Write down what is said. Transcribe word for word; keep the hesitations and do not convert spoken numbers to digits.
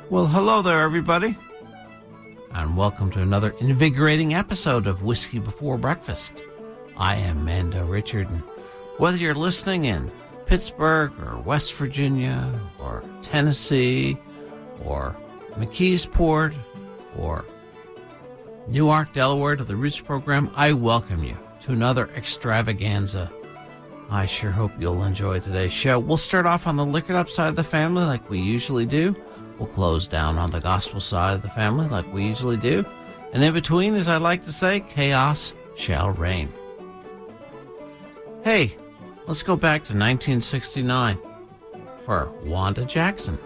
Well, hello there, everybody, and welcome to another invigorating episode of Whiskey Before Breakfast. I am Mando Richard, and whether you're listening in Pittsburgh or West Virginia or Tennessee or McKeesport or Newark, Delaware to the Roots program, I welcome you to another extravaganza. I sure hope you'll enjoy today's show. We'll start off on the liquored up side of the family like we usually do. We'll close down on the gospel side of the family like we usually do. And in between, as I like to say, chaos shall reign. Hey, let's go back to nineteen sixty-nine for Wanda Jackson.